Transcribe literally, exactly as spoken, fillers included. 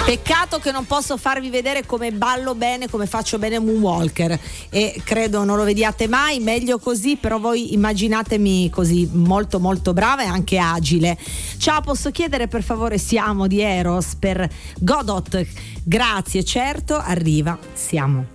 Peccato che non posso farvi vedere come ballo bene, come faccio bene Moonwalker, e credo non lo vediate mai, meglio così, però voi immaginatemi così, molto molto brava e anche agile. Ciao, posso chiedere per favore Siamo di Eros per Godot? Grazie, certo, arriva Siamo.